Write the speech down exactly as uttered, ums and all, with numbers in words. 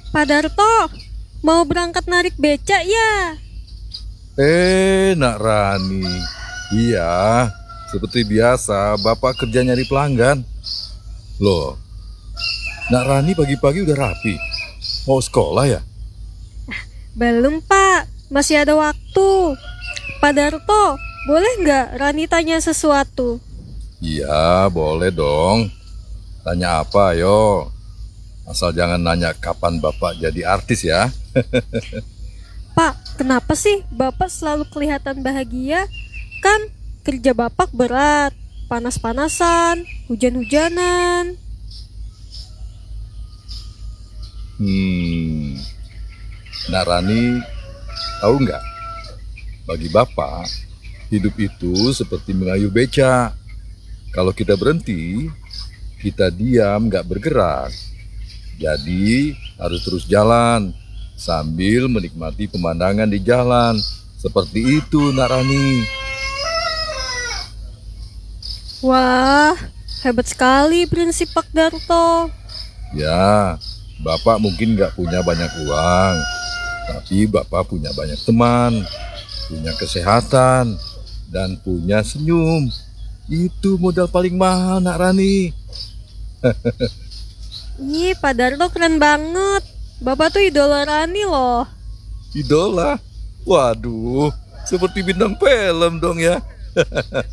Pak Darto, mau berangkat narik becak ya? Eh, Nak Rani. Iya, seperti biasa, Bapak kerja nyari pelanggan. Loh, Nak Rani pagi-pagi udah rapi. Mau sekolah ya? Belum Pak, masih ada waktu. Pak Darto, boleh nggak Rani tanya sesuatu? Iya, boleh dong. Tanya apa, yo? Asal jangan nanya kapan Bapak jadi artis ya. Pak, kenapa sih Bapak selalu kelihatan bahagia? Kan kerja Bapak berat, panas-panasan, hujan-hujanan. Hmm, Nak Rani, tahu nggak? Bagi Bapak, hidup itu seperti mengayuh beca. Kalau kita berhenti, kita diam nggak bergerak. Jadi harus terus jalan sambil menikmati pemandangan di jalan. Seperti itu, Nak Rani. Wah, hebat sekali prinsip Pak Darto. Ya, Bapak mungkin nggak punya banyak uang, tapi Bapak punya banyak teman, punya kesehatan, dan punya senyum. Itu modal paling mahal, Nak Rani. Ih, Pak Darto keren banget. Bapak tuh idola Rani loh. Idola? Waduh, seperti bintang film dong ya.